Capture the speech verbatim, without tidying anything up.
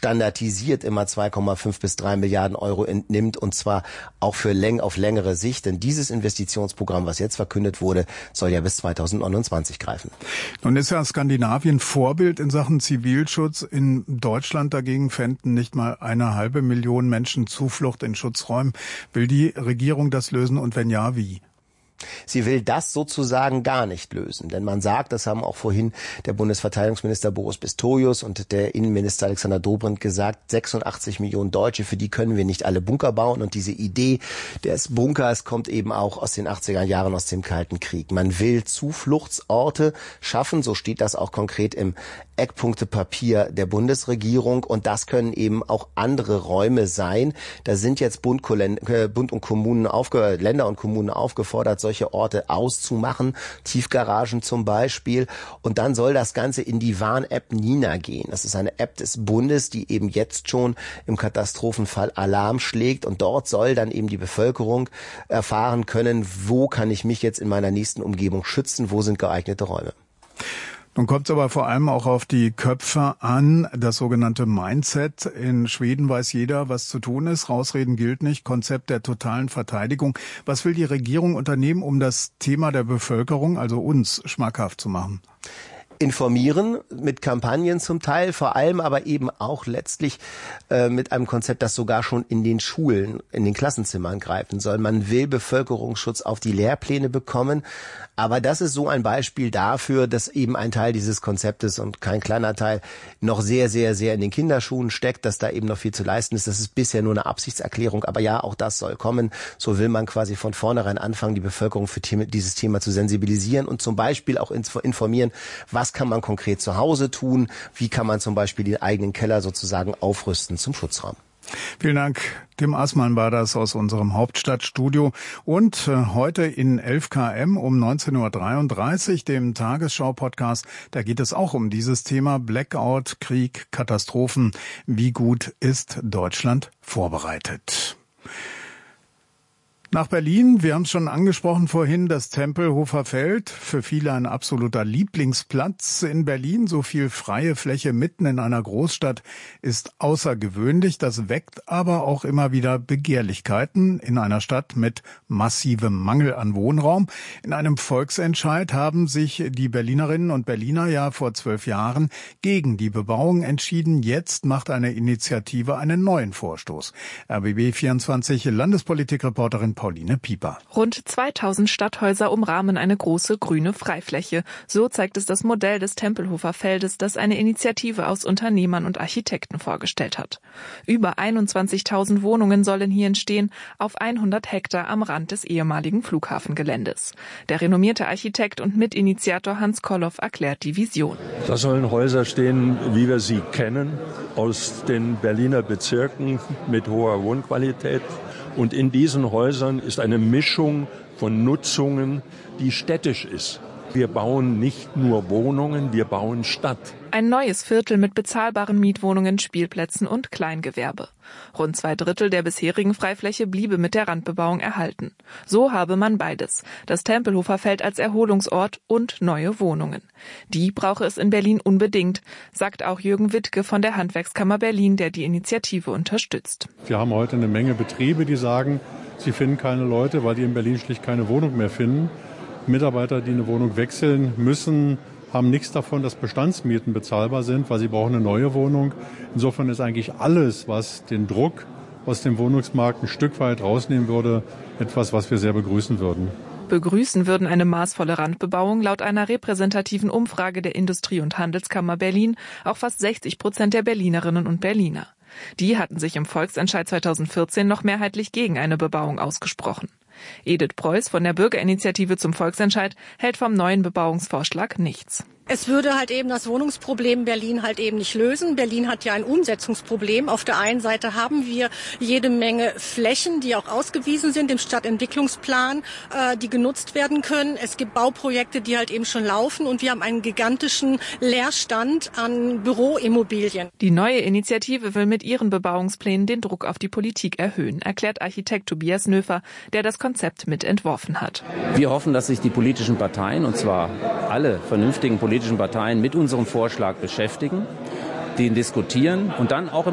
standardisiert immer zwei Komma fünf bis drei Milliarden Euro entnimmt, und zwar auch für läng auf längere Sicht. Denn dieses Investitionsprogramm, was jetzt verkündet wurde, soll ja bis zweitausendneunundzwanzig greifen. Nun ist ja Skandinavien Vorbild in Sachen Zivilschutz. In Deutschland dagegen fänden nicht mal eine halbe Million Menschen Zuflucht in Schutzräumen. Will die Regierung das lösen, und wenn ja, wie? Sie will das sozusagen gar nicht lösen. Denn man sagt, das haben auch vorhin der Bundesverteidigungsminister Boris Pistorius und der Innenminister Alexander Dobrindt gesagt, sechsundachtzig Millionen Deutsche, für die können wir nicht alle Bunker bauen. Und diese Idee des Bunkers kommt eben auch aus den achtziger Jahren, aus dem Kalten Krieg. Man will Zufluchtsorte schaffen, so steht das auch konkret im Eckpunktepapier der Bundesregierung. Und das können eben auch andere Räume sein. Da sind jetzt Bund, Bund und Kommunen aufge, Länder und Kommunen aufgefordert, solche Orte auszumachen, Tiefgaragen zum Beispiel. Und dann soll das Ganze in die Warn-App Nina gehen. Das ist eine App des Bundes, die eben jetzt schon im Katastrophenfall Alarm schlägt. Und dort soll dann eben die Bevölkerung erfahren können, wo kann ich mich jetzt in meiner nächsten Umgebung schützen, wo sind geeignete Räume. Nun kommt es aber vor allem auch auf die Köpfe an, das sogenannte Mindset. In Schweden weiß jeder, was zu tun ist. Rausreden gilt nicht. Konzept der totalen Verteidigung. Was will die Regierung unternehmen, um das Thema der Bevölkerung, also uns, schmackhaft zu machen? Informieren mit Kampagnen zum Teil, vor allem aber eben auch letztlich äh, mit einem Konzept, das sogar schon in den Schulen, in den Klassenzimmern greifen soll. Man will Bevölkerungsschutz auf die Lehrpläne bekommen, aber das ist so ein Beispiel dafür, dass eben ein Teil dieses Konzeptes und kein kleiner Teil noch sehr, sehr, sehr in den Kinderschuhen steckt, dass da eben noch viel zu leisten ist. Das ist bisher nur eine Absichtserklärung, aber ja, auch das soll kommen. So will man quasi von vornherein anfangen, die Bevölkerung für dieses Thema zu sensibilisieren und zum Beispiel auch informieren, was Was kann man konkret zu Hause tun? Wie kann man zum Beispiel den eigenen Keller sozusagen aufrüsten zum Schutzraum? Vielen Dank. Tim Aßmann war das aus unserem Hauptstadtstudio. Und äh, heute in elf K M um neunzehn Uhr dreiunddreißig, dem Tagesschau-Podcast, da geht es auch um dieses Thema Blackout, Krieg, Katastrophen. Wie gut ist Deutschland vorbereitet? Nach Berlin, wir haben es schon angesprochen vorhin, das Tempelhofer Feld, für viele ein absoluter Lieblingsplatz in Berlin. So viel freie Fläche mitten in einer Großstadt ist außergewöhnlich. Das weckt aber auch immer wieder Begehrlichkeiten in einer Stadt mit massivem Mangel an Wohnraum. In einem Volksentscheid haben sich die Berlinerinnen und Berliner ja vor zwölf Jahren gegen die Bebauung entschieden. Jetzt macht eine Initiative einen neuen Vorstoß. R B B vierundzwanzig Landespolitikreporterin Pauline Pieper. Rund zweitausend Stadthäuser umrahmen eine große grüne Freifläche. So zeigt es das Modell des Tempelhofer Feldes, das eine Initiative aus Unternehmern und Architekten vorgestellt hat. Über einundzwanzigtausend Wohnungen sollen hier entstehen, auf hundert Hektar am Rand des ehemaligen Flughafengeländes. Der renommierte Architekt und Mitinitiator Hans Kolloff erklärt die Vision. Da sollen Häuser stehen, wie wir sie kennen, aus den Berliner Bezirken mit hoher Wohnqualität. Und in diesen Häusern ist eine Mischung von Nutzungen, die städtisch ist. Wir bauen nicht nur Wohnungen, wir bauen Stadt. Ein neues Viertel mit bezahlbaren Mietwohnungen, Spielplätzen und Kleingewerbe. Rund zwei Drittel der bisherigen Freifläche bliebe mit der Randbebauung erhalten. So habe man beides. Das Tempelhofer Feld als Erholungsort und neue Wohnungen. Die brauche es in Berlin unbedingt, sagt auch Jürgen Wittke von der Handwerkskammer Berlin, der die Initiative unterstützt. Wir haben heute eine Menge Betriebe, die sagen, sie finden keine Leute, weil die in Berlin schlicht keine Wohnung mehr finden. Mitarbeiter, die eine Wohnung wechseln müssen, haben nichts davon, dass Bestandsmieten bezahlbar sind, weil sie brauchen eine neue Wohnung. Insofern ist eigentlich alles, was den Druck aus dem Wohnungsmarkt ein Stück weit rausnehmen würde, etwas, was wir sehr begrüßen würden. Begrüßen würden eine maßvolle Randbebauung laut einer repräsentativen Umfrage der Industrie- und Handelskammer Berlin auch fast sechzig Prozent der Berlinerinnen und Berliner. Die hatten sich im Volksentscheid zweitausendvierzehn noch mehrheitlich gegen eine Bebauung ausgesprochen. Edith Preuß von der Bürgerinitiative zum Volksentscheid hält vom neuen Bebauungsvorschlag nichts. Es würde halt eben das Wohnungsproblem Berlin halt eben nicht lösen. Berlin hat ja ein Umsetzungsproblem. Auf der einen Seite haben wir jede Menge Flächen, die auch ausgewiesen sind im Stadtentwicklungsplan, äh, die genutzt werden können. Es gibt Bauprojekte, die halt eben schon laufen und wir haben einen gigantischen Leerstand an Büroimmobilien. Die neue Initiative will mit ihren Bebauungsplänen den Druck auf die Politik erhöhen, erklärt Architekt Tobias Nöfer, der das Konzept mitentworfen hat. Wir hoffen, dass sich die politischen Parteien, und zwar alle vernünftigen politischen Parteien, mit unserem Vorschlag beschäftigen, den diskutieren und dann auch im